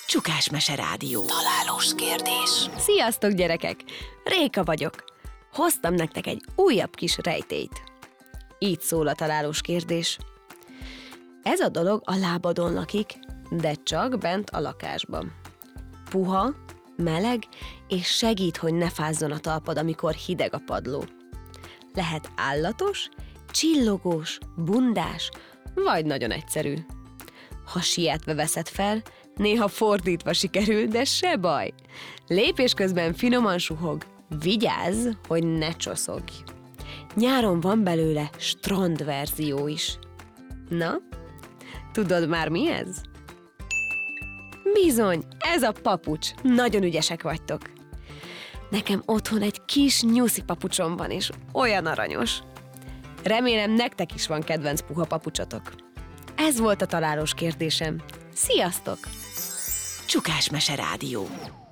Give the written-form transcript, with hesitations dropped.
Csukás Mese Rádió. Találós kérdés. Sziasztok, gyerekek! Réka vagyok. Hoztam nektek egy újabb kis rejtélyt. Így szól a találós kérdés. Ez a dolog a lábadon lakik, de csak bent a lakásban. Puha, meleg, és segít, hogy ne fázzon a talpad, amikor hideg a padló. Lehet állatos, csillogós, bundás, vagy nagyon egyszerű. Ha sietve veszed fel, néha fordítva sikerül, de se baj. Lépés közben finoman suhog. Vigyázz, hogy ne csoszogj. Nyáron van belőle strandverzió is. Na, tudod már mi ez? Bizony, ez a papucs. Nagyon ügyesek vagytok. Nekem otthon egy kis nyuszi papucsom van, és olyan aranyos. Remélem, nektek is van kedvenc puha papucsotok. Ez volt a találós kérdésem. Sziasztok! Csukás Mese Rádió.